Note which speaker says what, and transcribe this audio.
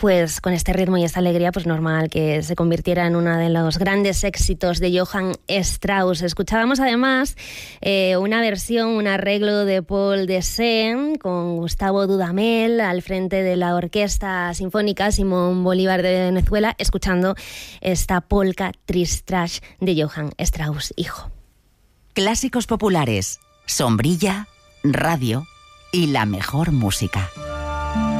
Speaker 1: Pues con este ritmo y esta alegría, pues normal que se convirtiera en uno de los grandes éxitos de Johann Strauss. Escuchábamos además una versión, un arreglo de Paul Dessén con Gustavo Dudamel al frente de la Orquesta Sinfónica Simón Bolívar de Venezuela, escuchando esta polka Triste de Johann Strauss, hijo.
Speaker 2: Clásicos populares, sombrilla, radio y la mejor música.